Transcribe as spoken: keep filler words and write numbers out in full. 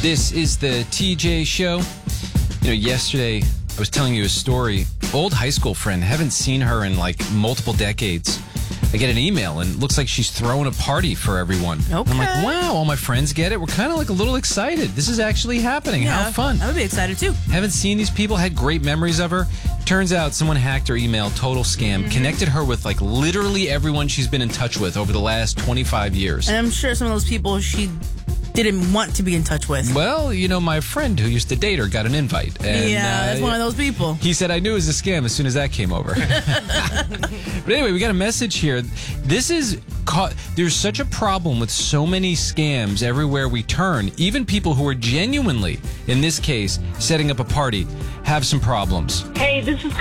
This is the T J Show. You know, yesterday I was telling you a story. Old high school friend, haven't seen her in like multiple decades. I get an email and it looks like she's throwing a party for everyone. Okay. I'm like, wow, all my friends get it. We're kind of like a little excited. This is actually happening. Yeah, How fun. I would be excited too. Haven't seen these people, had great memories of her. Turns out someone hacked her email, total scam, mm-hmm. connected her with like literally everyone she's been in touch with over the last twenty-five years. And I'm sure some of those people she didn't want to be in touch with. Well, you know, my friend who used to date her got an invite. And, yeah, uh, that's one of those people. He said, I knew it was a scam as soon as that came over. But anyway, we got a message here. This is, ca- there's such a problem with so many scams everywhere we turn. Even people who are genuinely, in this case, setting up a party, have some problems. Hey, this is